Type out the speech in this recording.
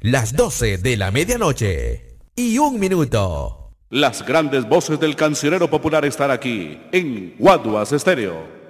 las 12 de la medianoche y 1 minuto. Las grandes voces del cancionero popular están aquí en Guaduas Estéreo.